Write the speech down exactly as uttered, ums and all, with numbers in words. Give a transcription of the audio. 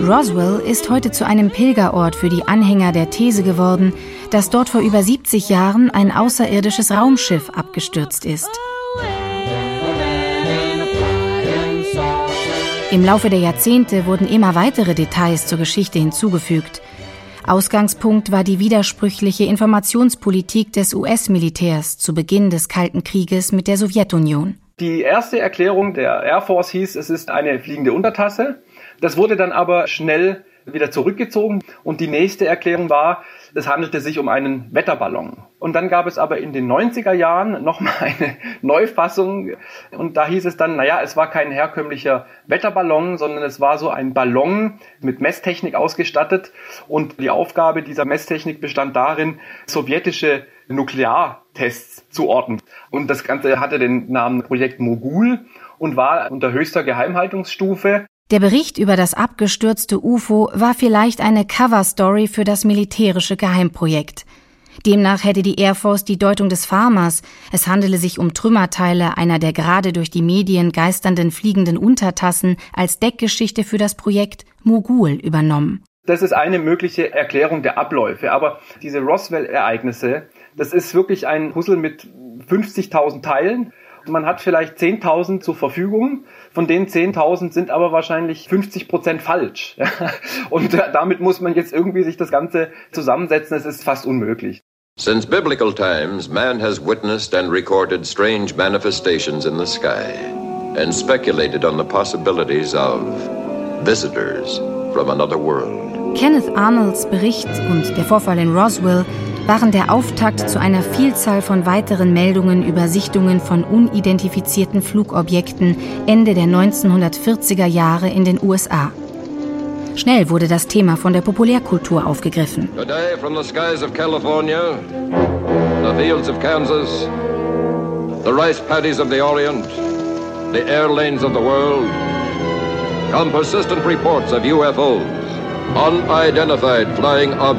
Roswell ist heute zu einem Pilgerort für die Anhänger der These geworden, dass dort vor über siebzig Jahren ein außerirdisches Raumschiff abgestürzt ist. Im Laufe der Jahrzehnte wurden immer weitere Details zur Geschichte hinzugefügt. Ausgangspunkt war die widersprüchliche Informationspolitik des U S-Militärs zu Beginn des Kalten Krieges mit der Sowjetunion. Die erste Erklärung der Air Force hieß, es ist eine fliegende Untertasse. Das wurde dann aber schnell wieder zurückgezogen. Und die nächste Erklärung war, es handelte sich um einen Wetterballon. Und dann gab es aber in den neunziger Jahren nochmal eine Neufassung. Und da hieß es dann, naja, es war kein herkömmlicher Wetterballon, sondern es war so ein Ballon mit Messtechnik ausgestattet. Und die Aufgabe dieser Messtechnik bestand darin, sowjetische Nukleartests zu orten. Und das Ganze hatte den Namen Projekt Mogul und war unter höchster Geheimhaltungsstufe. Der Bericht über das abgestürzte U F O war vielleicht eine Coverstory für das militärische Geheimprojekt. Demnach hätte die Air Force die Deutung des Farmers, es handele sich um Trümmerteile einer der gerade durch die Medien geisternden fliegenden Untertassen, als Deckgeschichte für das Projekt Mogul übernommen. Das ist eine mögliche Erklärung der Abläufe. Aber diese Roswell-Ereignisse, das ist wirklich ein Puzzle mit fünfzigtausend Teilen. Man hat vielleicht zehntausend zur Verfügung, von den zehntausend sind aber wahrscheinlich fünfzig Prozent falsch. Und damit muss man jetzt irgendwie sich das Ganze zusammensetzen, es ist fast unmöglich. Since biblical times, man has witnessed and recorded strange manifestations in the sky and speculated on the possibilities of visitors from another world. Kenneth Arnolds Bericht und der Vorfall in Roswell waren der Auftakt zu einer Vielzahl von weiteren Meldungen über Sichtungen von unidentifizierten Flugobjekten Ende der neunzehnhundertvierziger Jahre in den U S A. Schnell wurde das Thema von der Populärkultur aufgegriffen. Today from the skies of California, the fields of Kansas, the rice paddies of the Orient, the air lanes of the world, come persistent reports of U F Os, unidentified flying objects.